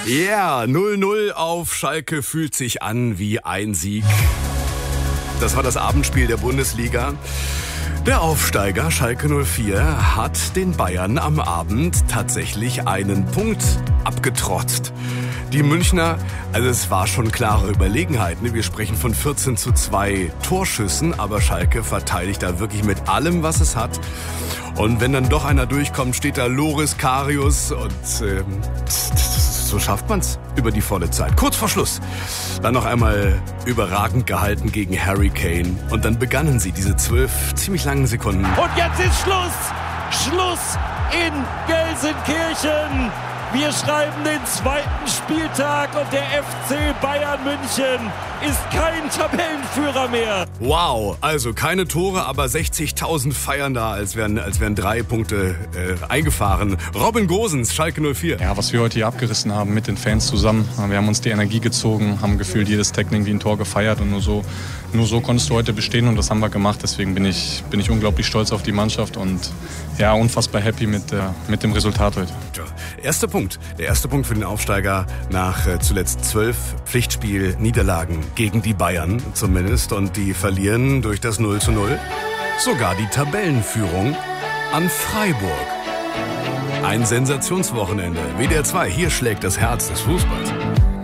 Ja, 0-0 auf Schalke fühlt sich an wie ein Sieg. Das war das Abendspiel der Bundesliga. Der Aufsteiger Schalke 04 hat den Bayern am Abend tatsächlich einen Punkt abgetrotzt. Die Münchner, also es war schon klare Überlegenheit. Wir sprechen von 14:2 Torschüssen, aber Schalke verteidigt da wirklich mit allem, was es hat. Und wenn dann doch einer durchkommt, steht da Loris Karius und so schafft man's über die volle Zeit. Kurz vor Schluss dann noch einmal überragend gehalten gegen Harry Kane. Und dann begannen sie, diese 12 ziemlich langen Sekunden. Und jetzt ist Schluss! Schluss in Gelsenkirchen! Wir schreiben den zweiten Spieltag und der FC Bayern München ist kein Tabellenführer mehr. Wow, also keine Tore, aber 60.000 feiern da, als wären 3 Punkte eingefahren. Robin Gosens, Schalke 04. Ja, was wir heute hier abgerissen haben mit den Fans zusammen. Wir haben uns die Energie gezogen, haben gefühlt jedes Tackling wie ein Tor gefeiert und nur so konntest du heute bestehen und das haben wir gemacht. Deswegen bin ich unglaublich stolz auf die Mannschaft und ja, unfassbar happy mit dem Resultat heute. Der erste Punkt für den Aufsteiger nach zuletzt 12 Pflichtspiel-Niederlagen gegen die Bayern zumindest. Und die verlieren durch das 0:0 sogar die Tabellenführung an Freiburg. Ein Sensationswochenende. WDR 2, hier schlägt das Herz des Fußballs.